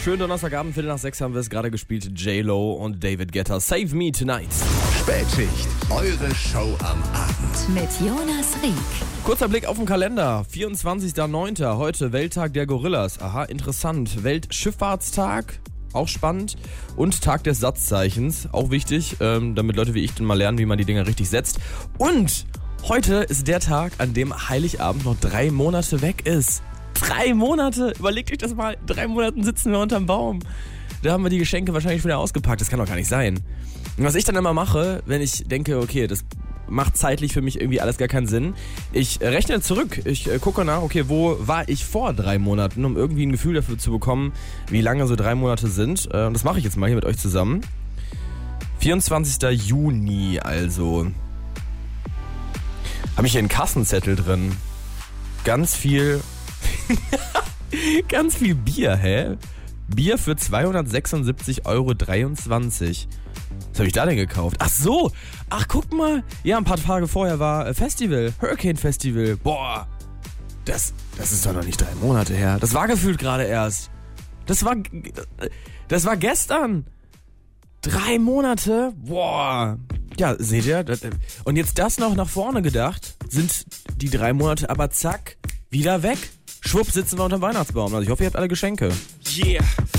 Schönen Donnerstagabend, 5:45 haben wir es gerade gespielt. J-Lo und David Guetta. Save Me Tonight. Spätschicht, eure Show am Abend. Mit Jonas Rieck. Kurzer Blick auf den Kalender. 24.09. Heute Welttag der Gorillas. Aha, interessant. Weltschifffahrtstag. Auch spannend. Und Tag des Satzzeichens. Auch wichtig, damit Leute wie ich dann mal lernen, wie man die Dinger richtig setzt. Und heute ist der Tag, an dem Heiligabend noch 3 Monate weg ist. 3 Monate! Überlegt euch das mal. 3 Monaten sitzen wir unterm Baum. Da haben wir die Geschenke wahrscheinlich schon wieder ausgepackt. Das kann doch gar nicht sein. Und was ich dann immer mache, wenn ich denke, okay, das macht zeitlich für mich irgendwie alles gar keinen Sinn. Ich rechne zurück. Ich gucke nach, okay, wo war ich vor 3 Monaten, um irgendwie ein Gefühl dafür zu bekommen, wie lange so 3 Monate sind. Und das mache ich jetzt mal hier mit euch zusammen. 24. Juni also. Habe ich hier einen Kassenzettel drin. Ganz viel Bier, hä? Bier für 276,23 €. Was habe ich da denn gekauft? Ach so, guck mal. Ja, ein paar Tage vorher war Festival, Hurricane Festival. Boah, das ist doch noch nicht 3 Monate her. Das war gefühlt gerade erst. Das war gestern. 3 Monate? Boah. Ja, seht ihr? Und jetzt das noch nach vorne gedacht, sind die 3 Monate aber zack, wieder weg. Schwupp, sitzen wir unter dem Weihnachtsbaum. Also ich hoffe, ihr habt alle Geschenke. Yeah.